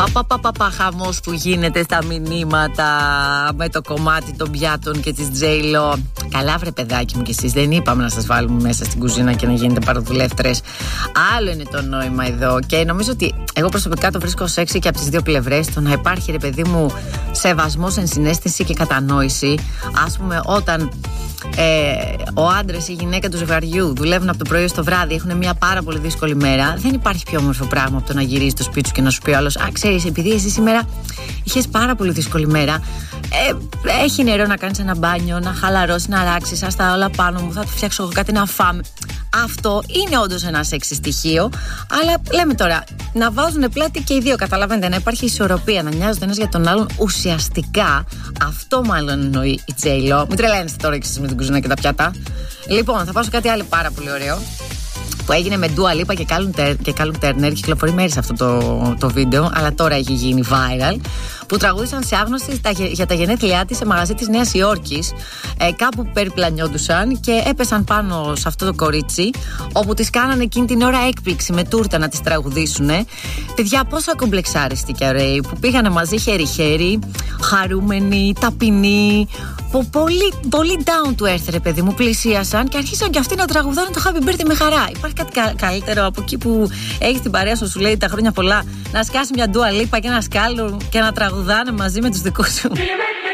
Χαμός που γίνεται στα μηνύματα με το κομμάτι των πιάτων και της J-Lo. Καλά βρε παιδάκι μου κι εσείς, δεν είπαμε να σας βάλουμε μέσα στην κουζίνα και να γίνετε παραδουλεύτρες. Άλλο είναι το νόημα εδώ. Και νομίζω ότι εγώ προσωπικά το βρίσκω σεξι και από τις δύο πλευρές. Το να υπάρχει ρε παιδί μου σεβασμός, ενσυναίσθηση και κατανόηση. Ας πούμε όταν ο άντρας ή η γυναίκα του ζευγαριού δουλεύουν από το πρωί στο βράδυ, έχουν μια πάρα πολύ δύσκολη μέρα, δεν υπάρχει πιο όμορφο πράγμα από το να γυρίσει στο σπίτι σου και να σου πει άλλος: α, ξέρεις, επειδή εσύ σήμερα είχες πάρα πολύ δύσκολη μέρα, έχει νερό να κάνεις ένα μπάνιο, να χαλαρώσεις, να ράξεις, άστα όλα πάνω μου, θα του φτιάξω εγώ κάτι να φάμε. Αυτό είναι όντως ένα σεξι στοιχείο, αλλά λέμε τώρα να βάζουν πλάτη και οι δύο. Καταλαβαίνετε, να υπάρχει ισορροπία, να νοιάζονται ένας για τον άλλον ουσιαστικά. Αυτό μάλλον εννοεί η J-Lo. Μην τρελαίνεστε τώρα και εσείς με την κουζίνα και τα πιάτα. Λοιπόν, θα πάω σε κάτι άλλο πάρα πολύ ωραίο που έγινε με Dua Lipa και Callum Turner. Κυκλοφορεί μέρες αυτό το βίντεο, αλλά τώρα έχει γίνει viral. Που τραγούδησαν σε άγνωστη για τα γενέθλιά της σε μαγαζί της Νέας Υόρκης. Κάπου περιπλανιόντουσαν και έπεσαν πάνω σε αυτό το κορίτσι, όπου τις κάνανε εκείνη την ώρα έκπληξη με τούρτα να τις τραγουδήσουνε. Παιδιά, πόσο κομπλεξάριστοι και ωραίοι που πήγανε μαζί χέρι-χέρι, χαρούμενοι, ταπεινοί. Πολύ, πολύ down to earth, ρε παιδί μου, πλησίασαν και αρχίσαν και αυτοί να τραγουδάνε το Happy Birthday με χαρά. Υπάρχει κάτι καλύτερο από εκεί που έχει την παρέα σου λέει τα χρόνια πολλά, να σκάσει μια Dua Lipa και ένα Callum και να τραγουδάνε μαζί με τους δικούς σου?